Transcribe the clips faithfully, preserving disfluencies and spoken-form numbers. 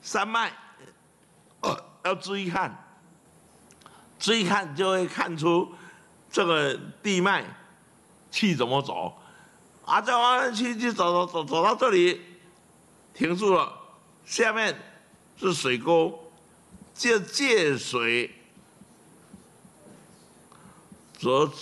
山脉，呃，要注意看，注意看就会看出这个地脉气怎么走。啊，再往上去就走走走走到这里，停住了，下面是水沟，就借水折止。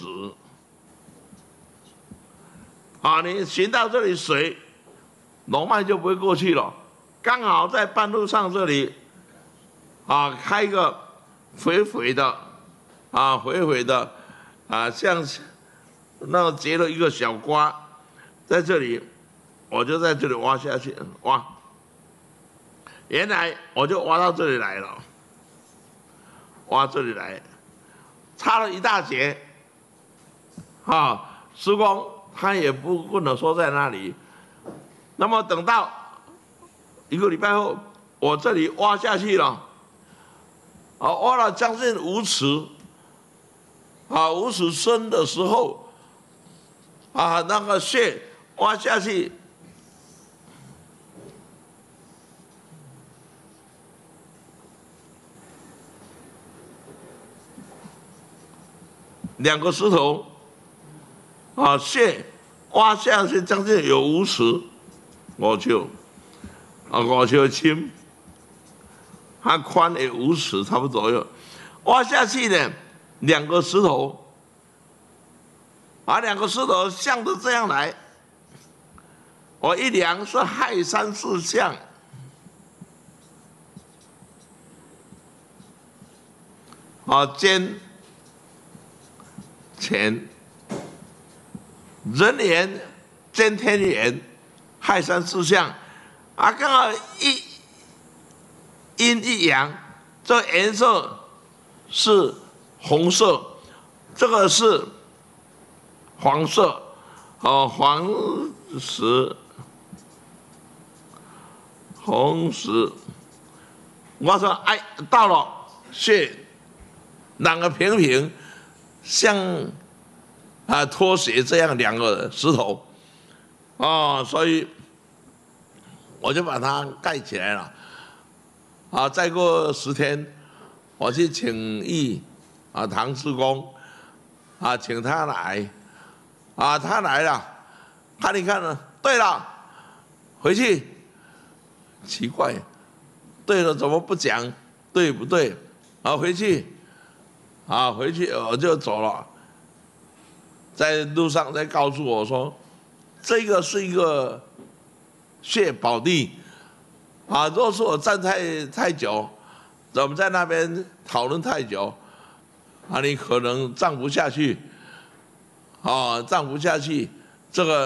啊，你行到这里水。 龙脉就不会过去了，刚好在半路上这里，啊，开一个肥肥的，啊，肥肥的，啊，像那结了一个小瓜，在这里，我就在这里挖下去，挖。原来我就挖到这里来了，挖这里来，插了一大截，啊，施工他也不不能说在那里。 那么等到一个礼拜后，我这里挖下去了，啊，挖了将近五尺，啊，五尺深的时候，啊，那个穴挖下去，两个石头，啊，穴挖下去将近有五尺。 五尺，啊，五尺深，它宽也五尺差不多左右。挖下去呢，两个石头，啊，两个石头向着这样来。我一量是亥山四象，啊，兼乾人缘兼天缘。 亥山四象，啊，刚好一阴一阳，这个颜色是红色，这个是黄色，哦，黄石、红石。我说，哎，到了穴，两个平平，像啊拖鞋这样两个石头。 哦，所以我就把它盖起来了。啊，再过十天，我去请义啊唐志公啊，请他来，啊，他来了，看一看呢，对了，回去，奇怪，对了怎么不讲？对不对？啊，回去，啊，回去我就走了，在路上再告诉我说。 这个是一个穴宝地啊！若是我站太太久，我们在那边讨论太久，啊，你可能站不下去，啊，站不下去，这个。